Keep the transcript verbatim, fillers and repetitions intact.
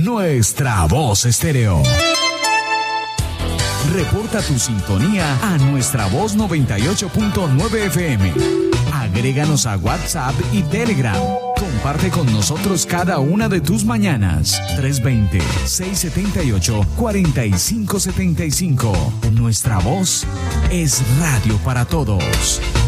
Nuestra Voz Estéreo. Reporta tu sintonía a Nuestra Voz noventa y ocho punto nueve F M. Agréganos a WhatsApp y Telegram. Comparte con nosotros cada una de tus mañanas. tres dos cero, seis siete ocho, cuatro cinco siete cinco. Nuestra Voz es radio para todos.